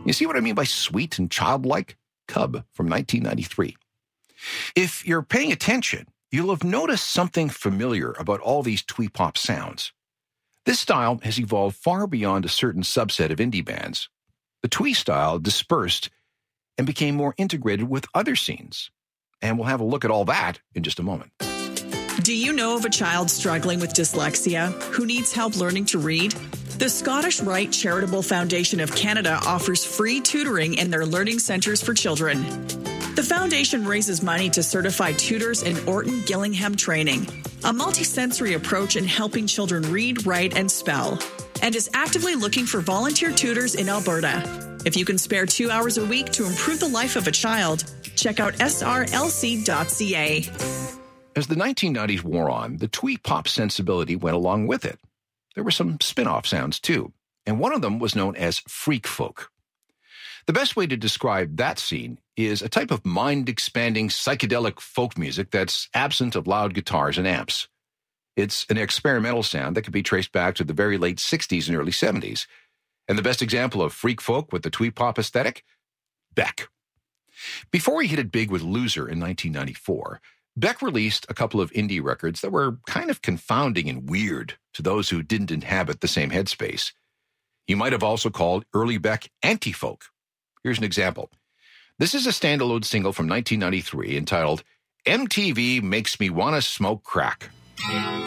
You see what I mean by sweet and childlike? Cub from 1993. If you're paying attention, you'll have noticed something familiar about all these twee pop sounds. This style has evolved far beyond a certain subset of indie bands. The twee style dispersed and became more integrated with other scenes. And we'll have a look at all that in just a moment. Do you know of a child struggling with dyslexia who needs help learning to read? The Scottish Rite Charitable Foundation of Canada offers free tutoring in their learning centres for children. The foundation raises money to certify tutors in Orton Gillingham training, a multisensory approach in helping children read, write, and spell, and is actively looking for volunteer tutors in Alberta. If you can spare 2 hours a week to improve the life of a child, check out srlc.ca. As the 1990s wore on, the twee pop sensibility went along with it. There were some spin-off sounds too, and one of them was known as freak folk. The best way to describe that scene is a type of mind-expanding psychedelic folk music that's absent of loud guitars and amps. It's an experimental sound that can be traced back to the very late 60s and early 70s. And the best example of freak folk with the twee pop aesthetic? Beck. Before he hit it big with Loser in 1994, Beck released a couple of indie records that were kind of confounding and weird to those who didn't inhabit the same headspace. You might have also called early Beck anti-folk. Here's an example. This is a standalone single from 1993 entitled MTV Makes Me Wanna Smoke Crack.